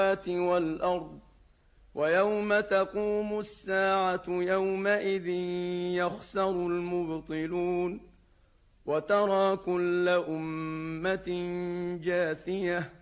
والأرض ويوم تقوم الساعة يومئذ يخسر المبطلون وترى كل أمة جاثية